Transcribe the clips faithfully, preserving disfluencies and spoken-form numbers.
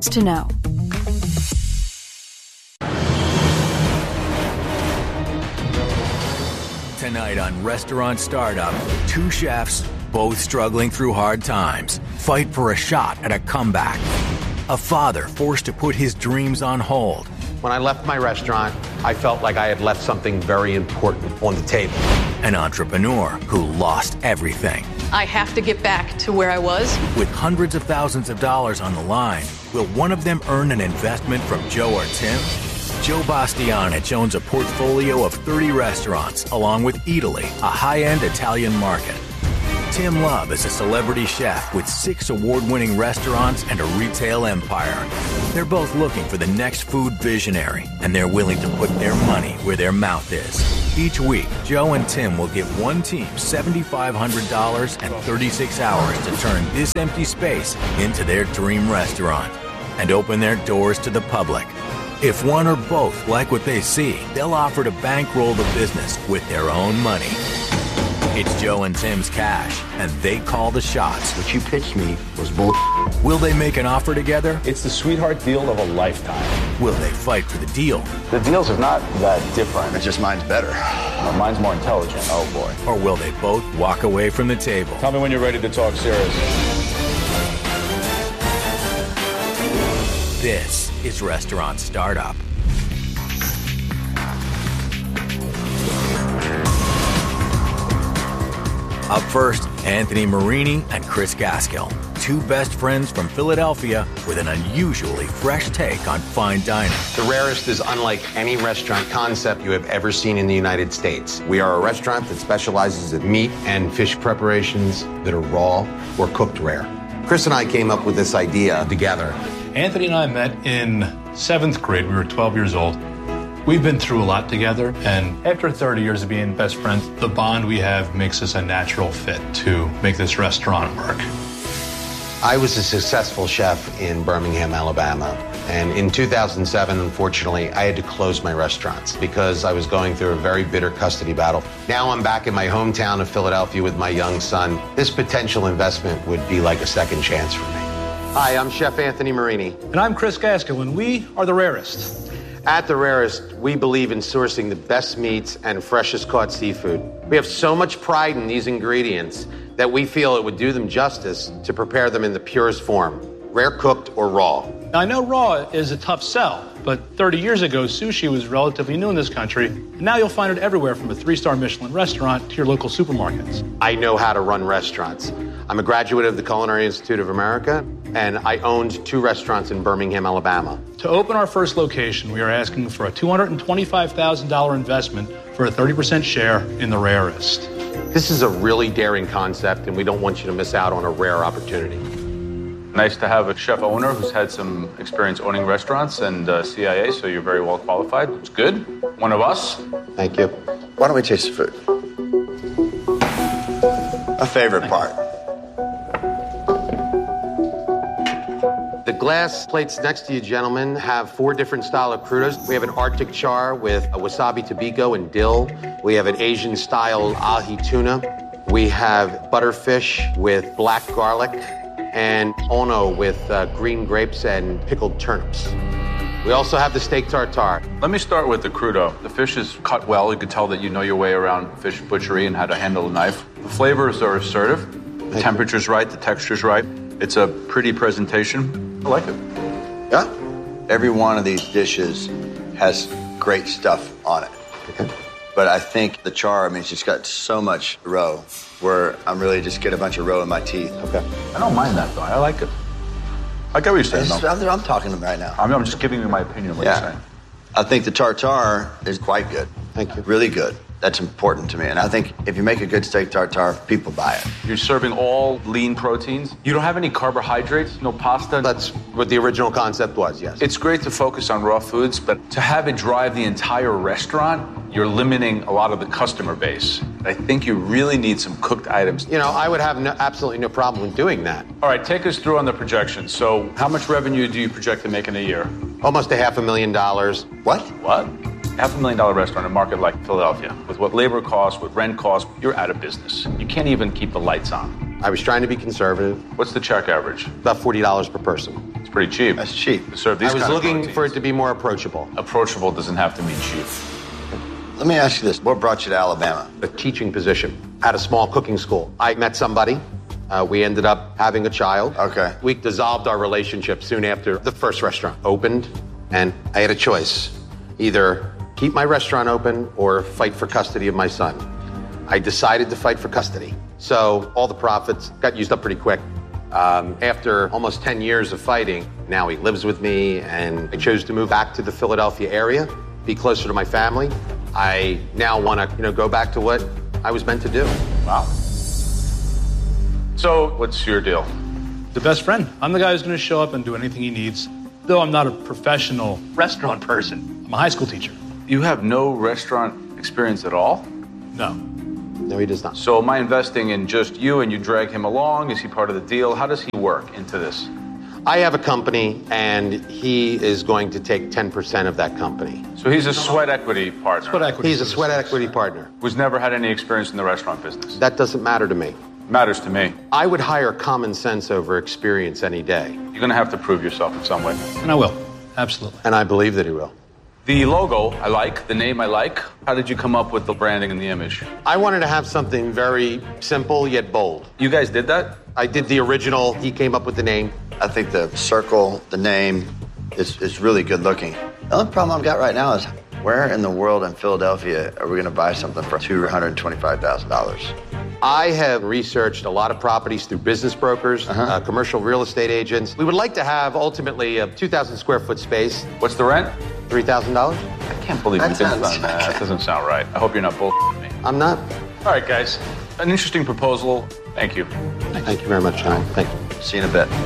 needs to know. Tonight on Restaurant Startup, two chefs, both struggling through hard times, fight for a shot at a comeback. A father forced to put his dreams on hold. When I left my restaurant, I felt like I had left something very important on the table. An entrepreneur who lost everything. I have to get back to where I was. With hundreds of thousands of dollars on the line, will one of them earn an investment from Joe or Tim? Joe Bastianich owns a portfolio of thirty restaurants, along with Eataly, a high-end Italian market. Tim Love is a celebrity chef with six award-winning restaurants and a retail empire. They're both looking for the next food visionary, and they're willing to put their money where their mouth is. Each week, Joe and Tim will give one team seven thousand five hundred dollars and thirty-six hours to turn this empty space into their dream restaurant and open their doors to the public. If one or both like what they see, they'll offer to bankroll the business with their own money. It's Joe and Tim's cash, and they call the shots. What you pitched me was bull. Will they make an offer together? It's the sweetheart deal of a lifetime. Will they fight for the deal? The deals are not that different. It's just mine's better. Well, mine's more intelligent. Oh, boy. Or will they both walk away from the table? Tell me when you're ready to talk serious. This is Restaurant Startup. Up first, Anthony Marini and Chris Gaskill, two best friends from Philadelphia with an unusually fresh take on fine dining. The Rarest is unlike any restaurant concept you have ever seen in the United States. We are a restaurant that specializes in meat and fish preparations that are raw or cooked rare. Chris and I came up with this idea together. Anthony and I met in seventh grade. We were twelve years old. We've been through a lot together, and after thirty years of being best friends, the bond we have makes us a natural fit to make this restaurant work. I was a successful chef in Birmingham, Alabama, and in two thousand seven, unfortunately, I had to close my restaurants because I was going through a very bitter custody battle. Now I'm back in my hometown of Philadelphia with my young son. This potential investment would be like a second chance for me. Hi, I'm Chef Anthony Marini. And I'm Chris Gaskill, and we are The Rarest. At The Rarest, we believe in sourcing the best meats and freshest caught seafood. We have so much pride in these ingredients that we feel it would do them justice to prepare them in the purest form, rare cooked or raw. Now, I know raw is a tough sell, but thirty years ago, sushi was relatively new in this country, and now you'll find it everywhere from a three-star Michelin restaurant to your local supermarkets. I know how to run restaurants. I'm a graduate of the Culinary Institute of America, and I owned two restaurants in Birmingham, Alabama. To open our first location, we are asking for a two hundred twenty-five thousand dollars investment for a thirty percent share in The Rarest. This is a really daring concept, and we don't want you to miss out on a rare opportunity. Nice to have a chef owner who's had some experience owning restaurants and uh, C I A, so you're very well qualified. It's good. One of us. Thank you. Why don't we taste the food? A favorite part. The glass plates next to you, gentlemen, have four different style of crudos. We have an Arctic char with a wasabi tobiko and dill. We have an Asian style ahi tuna. We have butterfish with black garlic and ono with uh, green grapes and pickled turnips. We also have the steak tartare. Let me start with the crudo. The fish is cut well. You can tell that you know your way around fish butchery and how to handle a knife. The flavors are assertive. The temperature's right. The texture's right. It's a pretty presentation. I like it. Yeah. Every one of these dishes has great stuff on it. Okay. But I think the char, I mean, it's just got so much roe where I'm really just get a bunch of roe in my teeth. Okay. I don't mind that, though. I like it. I get what you're saying, This- though. I'm, I'm talking right now. I'm, I'm just giving you my opinion of what Yeah. you're saying. I think the tartare is quite good. Thank you. Really good. That's important to me. And I think if you make a good steak tartare, people buy it. You're serving all lean proteins. You don't have any carbohydrates, no pasta. That's what the original concept was, yes. It's great to focus on raw foods, but to have it drive the entire restaurant, you're limiting a lot of the customer base. I think you really need some cooked items. You know, I would have no, absolutely no problem with doing that. All right, take us through on the projections. So how much revenue do you project to make in a year? Almost a half a million dollars. What? What? Half a million dollar restaurant in a market like Philadelphia, with what labor costs, with rent costs, you're out of business. You can't even keep the lights on. I was trying to be conservative. What's the check average? About forty dollars per person. It's pretty cheap. That's cheap. To serve these I was kind of looking proteins. for it to be more approachable. Approachable doesn't have to mean cheap. Let me ask you this. What brought you to Alabama? A teaching position at a small cooking school. I met somebody. Uh, we ended up having a child. Okay. We dissolved our relationship soon after the first restaurant opened, and I had a choice. Either keep my restaurant open or fight for custody of my son. I decided to fight for custody. So all the profits got used up pretty quick. Um, after almost ten years of fighting, now he lives with me, and I chose to move back to the Philadelphia area, be closer to my family. I now want to, you know, go back to what I was meant to do. Wow. So, what's your deal? The best friend. I'm the guy who's going to show up and do anything he needs. Though I'm not a professional restaurant person, I'm a high school teacher. You have no restaurant experience at all? No. No, he does not. So am I investing in just you and you drag him along? Is he part of the deal? How does he work into this? I have a company, and he is going to take ten percent of that company. So he's a sweat equity partner. Sweat equity. He's a sweat equity partner. Who's never had any experience in the restaurant business. That doesn't matter to me. Matters to me. I would hire common sense over experience any day, You're going to have to prove yourself in some way. And I will. Absolutely. and I believe that he will. The logo, I like. The name, I like. How did you come up with the branding and the image? I wanted to have something very simple yet bold. You guys did that? I did the original. He came up with the name. I think the circle, the name, is, is really good looking. The only problem I've got right now is where in the world in Philadelphia are we going to buy something for two hundred twenty-five thousand dollars? I have researched a lot of properties through business brokers, Uh-huh. uh, commercial real estate agents. We would like to have ultimately a two thousand square foot space, What's the rent? three thousand dollars. I can't believe That we did sounds- that. That doesn't sound right. I hope you're not bullshitting me. I'm not. All right, guys. An interesting proposal. Thank you. Thank you very much, John. Thank you. See you in a bit.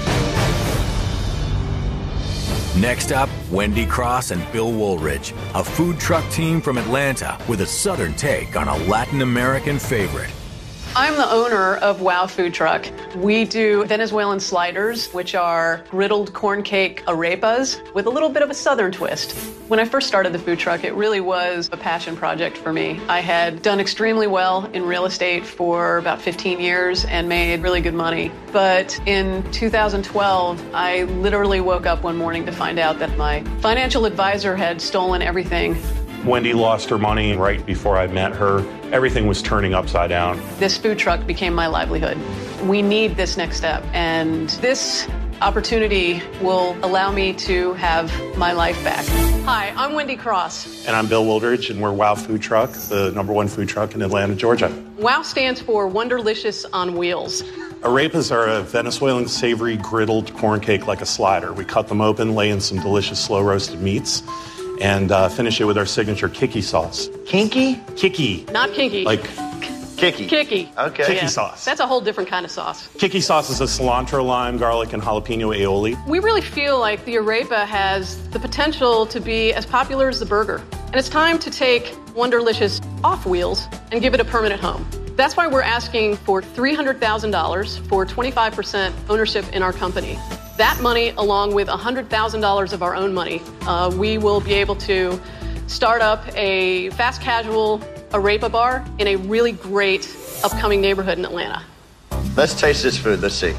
Next up, Wendy Cross and Bill Woolridge, a food truck team from Atlanta with a southern take on a Latin American favorite. I'm the owner of Wow Food Truck. We do Venezuelan sliders, which are griddled corn cake arepas with a little bit of a southern twist. When I first started the food truck, it really was a passion project for me. I had done extremely well in real estate for about fifteen years and made really good money. But in two thousand twelve, I literally woke up one morning to find out that my financial advisor had stolen everything. Wendy lost her money right before I met her. Everything was turning upside down. This food truck became my livelihood. We need this next step, and this opportunity will allow me to have my life back. Hi, I'm Wendy Cross. And I'm Bill Woolridge, and we're Wow Food Truck, the number one food truck in Atlanta, Georgia. WOW stands for Wonderlicious on Wheels. Arepas are a Venezuelan savory griddled corn cake like a slider. We cut them open, lay in some delicious slow roasted meats, and uh, finish it with our signature Kiki sauce. Kinky? Kiki. Not kinky. Like Kicky. Kicky. Okay. Kiki sauce. That's a whole different kind of sauce. Kiki sauce is a cilantro, lime, garlic, and jalapeno aioli. We really feel like the arepa has the potential to be as popular as the burger. And it's time to take Wonderlicious off wheels and give it a permanent home. That's why we're asking for three hundred thousand dollars for twenty-five percent ownership in our company. That money, along with one hundred thousand dollars of our own money, uh, we will be able to start up a fast casual arepa bar in a really great upcoming neighborhood in Atlanta. Let's taste this food. Let's see.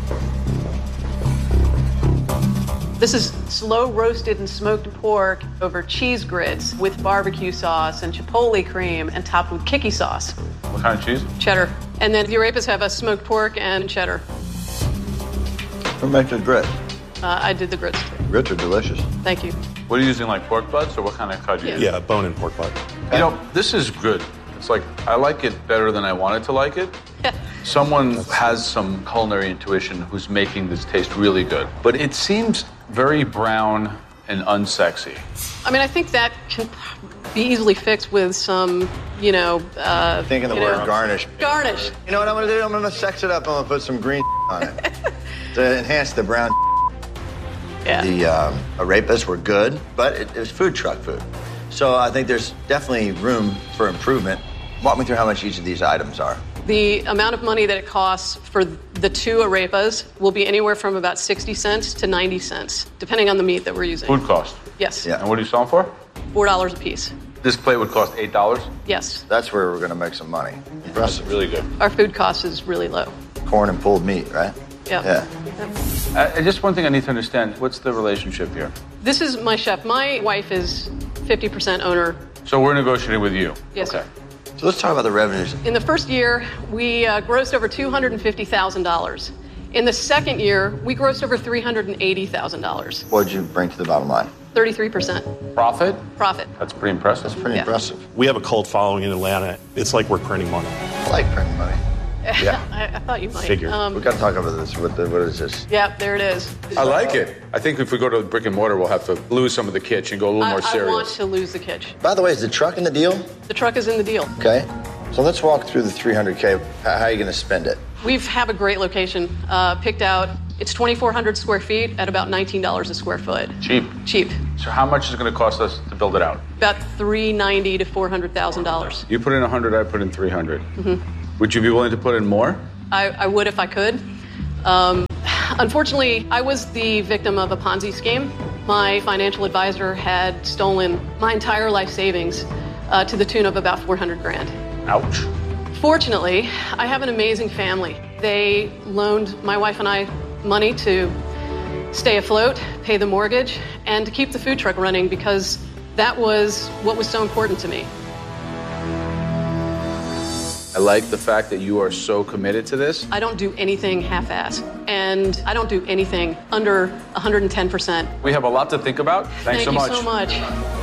This is slow roasted and smoked pork over cheese grits with barbecue sauce and chipotle cream and topped with Kiki sauce. What kind of cheese? Cheddar. And then the arepas have a smoked pork and cheddar. Who makes the grits? Uh, I did the grits too. Grits are delicious. Thank you. What are you using, like pork butts, or what kind of cut do you Yeah. use? Yeah, bone and pork butt. You know, this is good. It's like, I like it better than I wanted to like it. Someone has some culinary intuition who's making this taste really good. But it seems very brown and unsexy. I mean, I think that can be easily fixed with some, you know, uh, Thinking the you word know, garnish. garnish. You know what I'm going to do? I'm going to sex it up. I'm going to put some green on it to enhance the brown. Yeah. The um, arepas were good, but it, it was food truck food. So I think there's definitely room for improvement. Walk me through how much each of these items are. The amount of money that it costs for the two arepas will be anywhere from about sixty cents to ninety cents, depending on the meat that we're using. Food cost. Yes. Yeah. And what are you selling for? four dollars a piece. This plate would cost eight dollars. Yes. That's where we're going to make some money. That's really good. Our food cost is really low. Corn and pulled meat, right? Yep. Yeah. Uh, just one thing I need to understand. What's the relationship here? This is my chef. My wife is fifty percent owner. So we're negotiating with you? Yes, okay. sir. So let's talk about the revenues. In the first year, we uh, grossed over two hundred fifty thousand dollars. In the second year, we grossed over three hundred eighty thousand dollars. What did you bring to the bottom line? thirty-three percent. Profit? Profit. That's pretty impressive. That's pretty Yeah. impressive. We have a cult following in Atlanta. It's like we're printing money. I like printing money. Yeah. I, I thought you might. Figured. Um, We got to talk about this. What, the, what is this? yeah, there it is. I like it. I think if we go to brick and mortar, we'll have to lose some of the kitsch and go a little I, more I serious. want to lose the kitsch. By the way, is the truck in the deal? The truck is in the deal. Okay. So let's walk through the three hundred K. How how are you going to spend it? We have a great location uh, picked out. It's twenty-four hundred square feet at about nineteen dollars a square foot. Cheap. Cheap. So how much is it going to cost us to build it out? About three hundred ninety thousand to four hundred thousand dollars. You put in one hundred, I put in three hundred. Mm-hmm. Would you be willing to put in more? I, I would if I could. Um, unfortunately, I was the victim of a Ponzi scheme. My financial advisor had stolen my entire life savings uh, to the tune of about four hundred grand. Ouch. Fortunately, I have an amazing family. They loaned my wife and I money to stay afloat, pay the mortgage, and to keep the food truck running because that was what was so important to me. I like the fact that you are so committed to this. I don't do anything half-assed, and I don't do anything under one hundred ten percent. We have a lot to think about. Thanks Thank so you much. so much.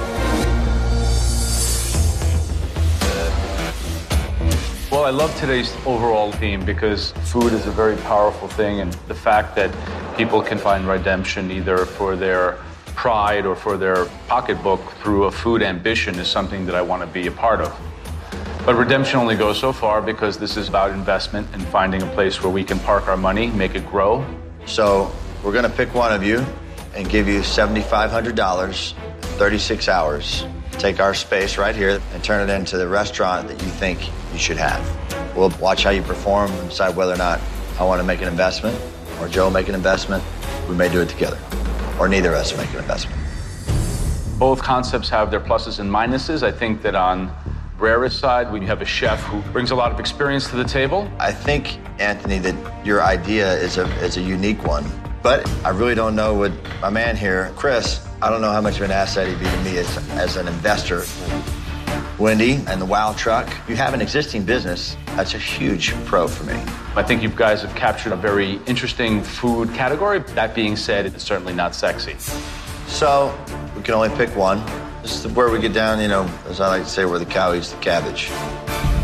Well, I love today's overall theme because food is a very powerful thing, and the fact that people can find redemption either for their pride or for their pocketbook through a food ambition is something that I want to be a part of. But redemption only goes so far because this is about investment and finding a place where we can park our money, make it grow. So we're going to pick one of you and give you seven thousand five hundred dollars, thirty-six hours. Take our space right here and turn it into the restaurant that you think you should have. We'll watch how you perform and decide whether or not I want to make an investment or Joe make an investment. We may do it together, or neither of us make an investment. Both concepts have their pluses and minuses. I think that on Brera's side, we have a chef who brings a lot of experience to the table. I think, Anthony, that your idea is a is a unique one. But I really don't know what my man here, Chris, I don't know how much of an asset he'd be to me as, as an investor. Wendy and the Wow Truck, you have an existing business. That's a huge pro for me. I think you guys have captured a very interesting food category. That being said, it's certainly not sexy. So we can only pick one. This is where we get down, you know, as I like to say, where the cow eats the cabbage.